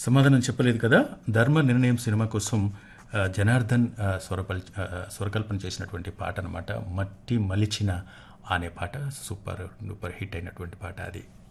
సమాధానం చెప్పలేదు కదా. ధర్మ నిర్ణయం సినిమా కోసం జనార్దన్ స్వరకల్పన చేసినటువంటి పాట అనమాట. మట్టి మలిచిన అనే పాట సూపర్ డూపర్ హిట్ అయినటువంటి పాట అది.